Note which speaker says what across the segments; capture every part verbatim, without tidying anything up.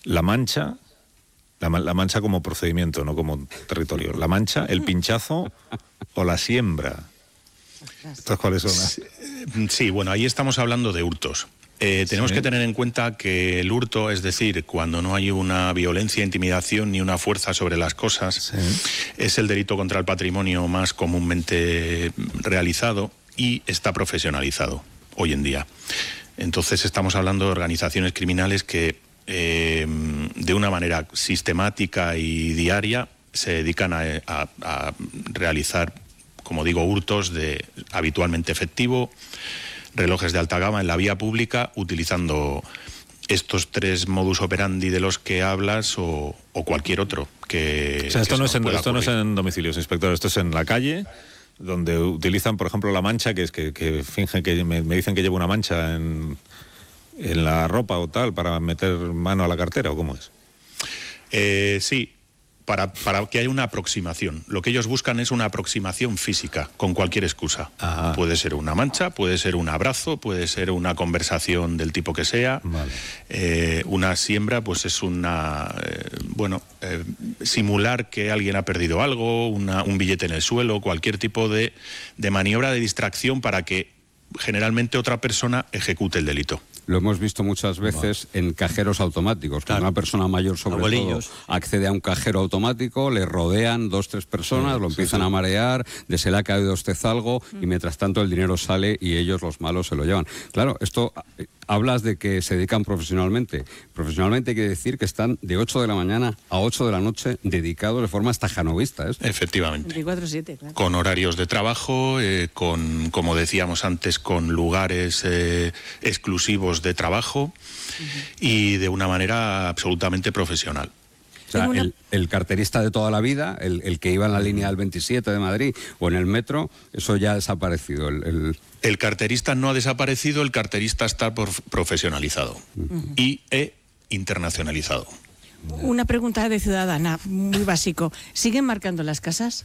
Speaker 1: La Mancha, la, la Mancha como procedimiento, no como territorio. La Mancha, el pinchazo o la siembra. ¿Estas cuáles son?
Speaker 2: Sí, sí, bueno, ahí estamos hablando de hurtos. Eh, tenemos sí. que tener en cuenta que el hurto, es decir, cuando no hay una violencia, intimidación ni una fuerza sobre las cosas, sí. es el delito contra el patrimonio más comúnmente realizado y está profesionalizado hoy en día. Entonces estamos hablando de organizaciones criminales que eh, de una manera sistemática y diaria se dedican a, a, a realizar, como digo, hurtos de habitualmente efectivo, relojes de alta gama en la vía pública, utilizando estos tres modus operandi de los que hablas o, o cualquier otro que...
Speaker 1: O sea, esto,
Speaker 2: que
Speaker 1: no es, en, esto no es en domicilios, inspector, esto es en la calle, donde utilizan, por ejemplo, la mancha, que es que, que fingen que me, me dicen que llevo una mancha en, en la ropa o tal, para meter mano a la cartera, ¿o cómo es?
Speaker 2: Eh, sí. Para, para que haya una aproximación. Lo que ellos buscan es una aproximación física, con cualquier excusa. Ajá. Puede ser una mancha, puede ser un abrazo, puede ser una conversación del tipo que sea. Vale. Eh, una siembra, pues es una... Eh, bueno, eh, simular que alguien ha perdido algo, una, un billete en el suelo, cualquier tipo de, de maniobra de distracción para que generalmente otra persona ejecute el delito.
Speaker 3: Lo hemos visto muchas veces wow. en cajeros automáticos. Cuando claro. una persona mayor, sobre Abuelillos. todo, accede a un cajero automático, le rodean dos, tres personas, sí, lo empiezan sí, sí. a marear, de se le ha caído a usted algo, mm. y mientras tanto el dinero sale y ellos, los malos, se lo llevan. Claro, esto... Eh, hablas de que se dedican profesionalmente. Profesionalmente quiere decir que están de ocho de la mañana a ocho de la noche dedicados de forma estajanovista. ¿eh?
Speaker 2: Efectivamente.
Speaker 4: veinticuatro siete, claro.
Speaker 2: Con horarios de trabajo, eh, con, como decíamos antes, con lugares eh, exclusivos de trabajo uh-huh. y de una manera absolutamente profesional.
Speaker 3: O sea, el, el carterista de toda la vida, el, el que iba en la línea del veintisiete de Madrid o en el metro, eso ya ha desaparecido. El, el...
Speaker 2: el carterista no ha desaparecido, el carterista está por profesionalizado uh-huh. y e internacionalizado.
Speaker 4: Una pregunta de ciudadana, muy básico. ¿Siguen marcando las casas?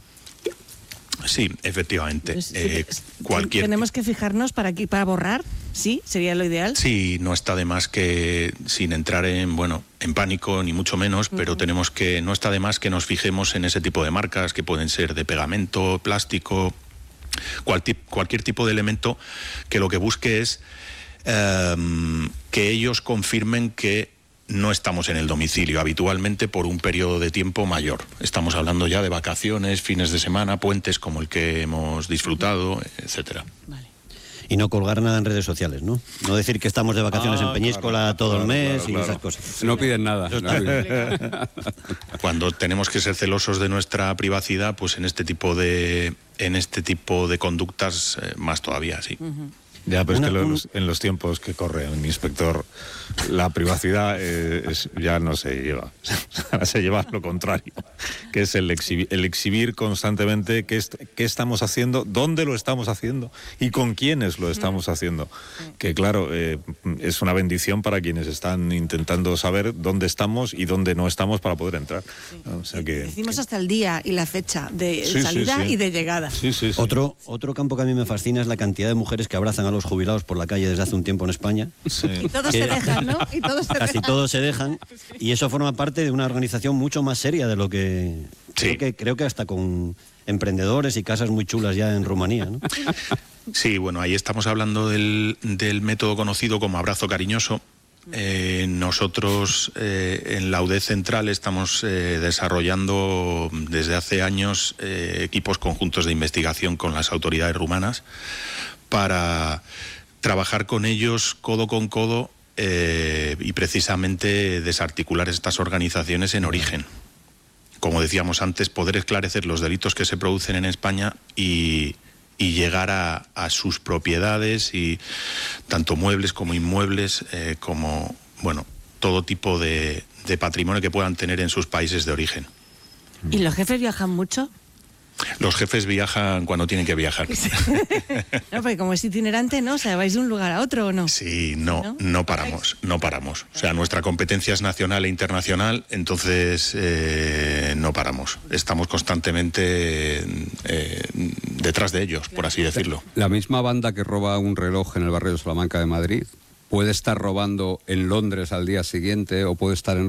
Speaker 2: Sí, efectivamente.
Speaker 4: Pues,
Speaker 2: eh, cualquier...
Speaker 4: ¿Tenemos que fijarnos para, aquí, para borrar? ¿Sí? ¿Sería lo ideal?
Speaker 2: Sí, no está de más que, sin entrar en, bueno, en pánico, ni mucho menos, pero uh-huh. tenemos que, no está de más que nos fijemos en ese tipo de marcas, que pueden ser de pegamento, plástico, cual, cualquier tipo de elemento que lo que busque es eh, que ellos confirmen que no estamos en el domicilio habitualmente por un periodo de tiempo mayor. Estamos hablando ya de vacaciones, fines de semana, puentes como el que hemos disfrutado, etcétera.
Speaker 4: Vale.
Speaker 5: Y no colgar nada en redes sociales, ¿no? No decir que estamos de vacaciones ah, en Peñíscola
Speaker 1: claro,
Speaker 5: todo
Speaker 1: claro,
Speaker 5: el mes
Speaker 1: claro,
Speaker 5: y
Speaker 1: claro.
Speaker 5: esas cosas.
Speaker 3: No piden nada. No piden.
Speaker 2: Cuando tenemos que ser celosos de nuestra privacidad, pues en este tipo de, en este tipo de conductas, eh, más todavía, sí.
Speaker 4: Uh-huh.
Speaker 1: Ya, pero es que los, en los tiempos que corren, inspector, la privacidad eh, es, ya no se lleva. Ahora se lleva lo contrario, que es el, exhibi el exhibir constantemente qué, est qué estamos haciendo, dónde lo estamos haciendo y con quiénes lo estamos haciendo. Que claro, eh, es una bendición para quienes están intentando saber dónde estamos y dónde no estamos para poder entrar.
Speaker 4: Sí.
Speaker 1: O sea que,
Speaker 4: Decimos
Speaker 1: que...
Speaker 4: hasta el día y la fecha de
Speaker 1: sí,
Speaker 4: salida
Speaker 1: sí, sí.
Speaker 4: y de llegada.
Speaker 1: Sí, sí, sí.
Speaker 5: Otro, otro campo que a mí me fascina es la cantidad de mujeres que abrazan a los jubilados por la calle desde hace un tiempo en España.
Speaker 1: Sí.
Speaker 4: Y todos se dejan, ¿no? Y todos se
Speaker 5: Casi
Speaker 4: dejan.
Speaker 5: todos se dejan. Y eso forma parte de una organización mucho más seria de lo que...
Speaker 2: Sí.
Speaker 5: Creo que, creo que hasta con emprendedores y casas muy chulas ya en Rumanía, ¿no?
Speaker 2: Sí, bueno, ahí estamos hablando del, del método conocido como abrazo cariñoso. Eh, nosotros eh, en la U D E Central estamos eh, desarrollando desde hace años eh, equipos conjuntos de investigación con las autoridades rumanas para trabajar con ellos codo con codo eh, y precisamente desarticular estas organizaciones en origen. Como decíamos antes, poder esclarecer los delitos que se producen en España y, y llegar a, a sus propiedades, y tanto muebles como inmuebles, eh, como, bueno, todo tipo de, de patrimonio que puedan tener en sus países de origen.
Speaker 4: ¿Y los jefes viajan mucho?
Speaker 2: Los jefes viajan cuando tienen que viajar.
Speaker 4: No, porque como es itinerante, ¿no? O sea, ¿vais de un lugar a otro o no?
Speaker 2: Sí, no, no, no paramos, no paramos. O sea, nuestra competencia es nacional e internacional, entonces eh, no paramos. Estamos constantemente eh, detrás de ellos, por así decirlo.
Speaker 3: La misma banda que roba un reloj en el barrio de Salamanca de Madrid puede estar robando en Londres al día siguiente o puede estar en